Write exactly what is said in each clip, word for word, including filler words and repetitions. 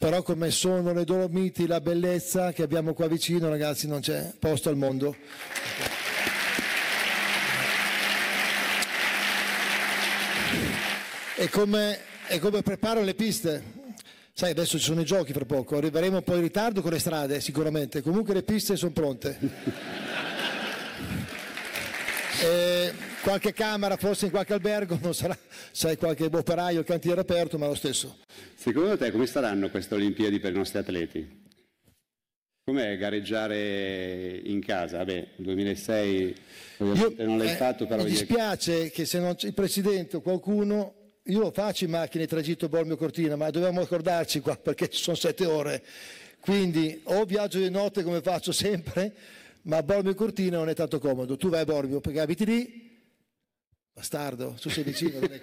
però come sono le Dolomiti, la bellezza che abbiamo qua vicino, ragazzi, non c'è posto al mondo. E come, e come preparo le piste? Sai, adesso ci sono i giochi fra poco, arriveremo un po' in ritardo con le strade sicuramente, comunque le piste sono pronte. E qualche camera forse in qualche albergo, non sarà, sai, qualche operaio, il cantiere aperto, ma lo stesso. Secondo te come saranno queste Olimpiadi per i nostri atleti? Com'è gareggiare in casa? Vabbè, il duemilasei ovviamente Io, non l'hai eh, fatto, però... Mi dispiace che se non c'è il Presidente o qualcuno... Io lo faccio in macchina, tragitto Bormio-Cortina, ma dobbiamo ricordarci qua perché ci sono sette ore. Quindi o viaggio di notte come faccio sempre, ma a Bormio-Cortina non è tanto comodo. Tu vai a Bormio perché abiti lì? Bastardo, tu sei vicino. Non è...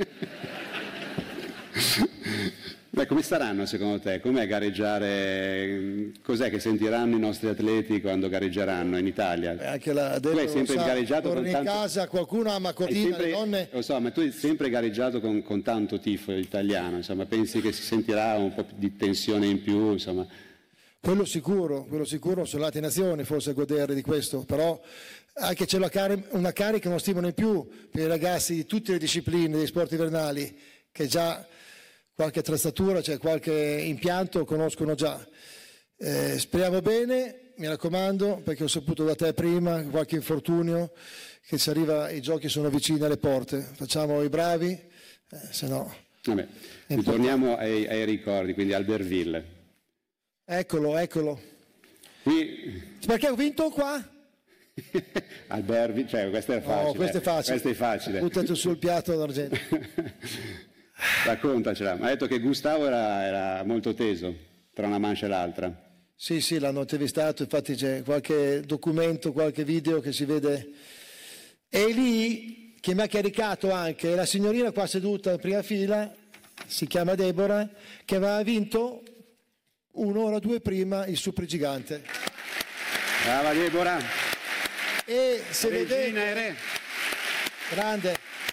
Beh, come staranno secondo te? Com'è gareggiare? Cos'è che sentiranno i nostri atleti quando gareggeranno in Italia? Eh, anche la, tu hai sempre sa, gareggiato con in tanto... casa, qualcuno ama Cortina, sempre, le donne... Lo so, ma tu hai sempre gareggiato con, con tanto tifo italiano, insomma, pensi che si sentirà un po' di tensione in più, insomma... Quello sicuro, quello sicuro, sono le nazioni forse a godere di questo, però anche c'è una, car- una carica, uno stimolo in più per i ragazzi di tutte le discipline dei sport invernali, che già qualche attrezzatura, cioè qualche impianto conoscono già. Eh, speriamo bene, mi raccomando, perché ho saputo da te prima, qualche infortunio, che ci arriva, i giochi sono vicini alle porte, facciamo i bravi, eh, se no... Vabbè, ritorniamo ai, ai ricordi, quindi Albertville. Eccolo, eccolo. Qui... Perché ho vinto qua? Albertville, cioè questo è facile. No, questo è facile. Questo è facile. Buttato sul piatto d'argento. Raccontacela. Mi ha detto che Gustavo era, era molto teso tra una mancia e l'altra. Sì, sì, l'hanno intervistato, infatti c'è qualche documento, qualche video che si vede. E lì, che mi ha caricato anche, la signorina qua seduta in prima fila, si chiama Deborah, che aveva vinto un'ora o due prima il supergigante. Brava Deborah. E se Regina vede... e re. Grande.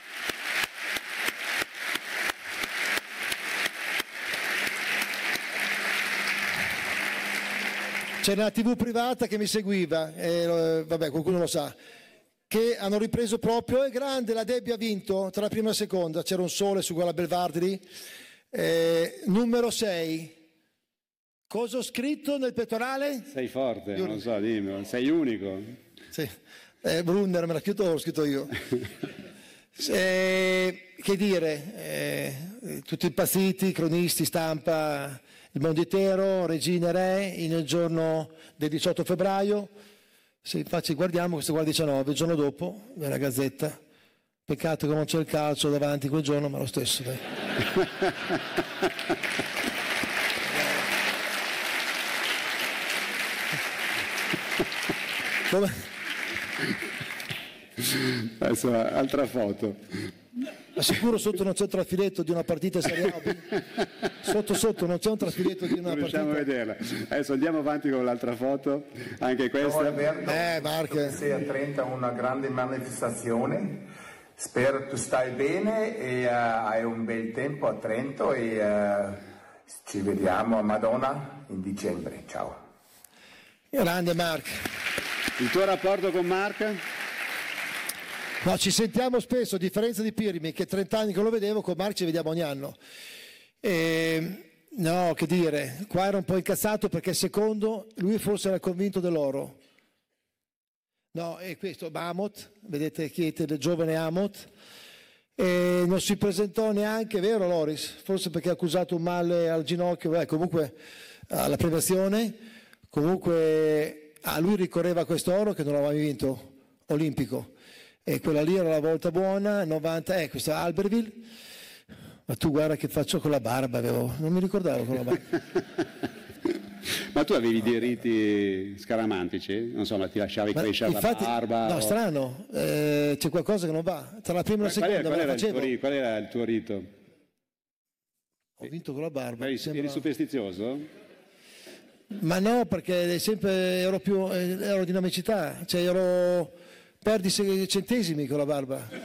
C'è una tivù privata che mi seguiva, e, vabbè, qualcuno lo sa, che hanno ripreso proprio, è grande, la Debbie ha vinto tra la prima e la seconda, c'era un sole su quella Belvardi, eh, numero sei. Cosa ho scritto nel pettorale? Sei forte, io... non so, dimmi, sei unico. Sì, eh, Brunner me l'ha scritto, l'ho scritto io. eh, che dire, eh, tutti impazziti, cronisti, stampa, il mondo intero, Regina Re, nel giorno del diciotto febbraio. Se infatti guardiamo, questo qua il diciannove, il giorno dopo, nella Gazzetta. Peccato che non c'è il calcio davanti quel giorno, ma lo stesso, dai. Come? Adesso altra foto. Ma sicuro sotto non c'è un trafiletto di una partita Serie A? Sotto sotto non c'è un trafiletto di una non partita? riusciamo a vederla. Adesso andiamo avanti con l'altra foto, anche questa. Alberto, eh, Marco. Sei a Trento una grande manifestazione. Spero tu stai bene e uh, hai un bel tempo a Trento e uh, ci vediamo a Madonna in dicembre. Ciao. Grande Marco. Il tuo rapporto con Mark? No, ci sentiamo spesso, a differenza di Pirmi, che trenta anni che lo vedevo, con Mark ci vediamo ogni anno. E, no, che dire, qua era un po' incazzato perché secondo lui forse era convinto dell'oro. No, e questo Amot, vedete Chiete, il giovane Amot, e non si presentò neanche, vero Loris? Forse perché ha accusato un male al ginocchio, beh, comunque alla premiazione, comunque a lui ricorreva questo oro che non aveva mai vinto, olimpico. E quella lì era la volta buona, novanta, eh, questa Albertville, ma tu guarda che faccio con la barba, avevo, non mi ricordavo con la barba. Ma tu avevi dei riti scaramantici? Non so, ma ti lasciavi Ma crescere infatti, la barba? No, o... strano, eh, c'è qualcosa che non va, tra la prima e la seconda qual era, me la qual, era facevo. rito, qual era il tuo rito? Ho vinto con la barba. Eri, sembra... eri superstizioso? Ma no, perché sempre ero più aerodinamicità, cioè ero perdi sei centesimi con la barba.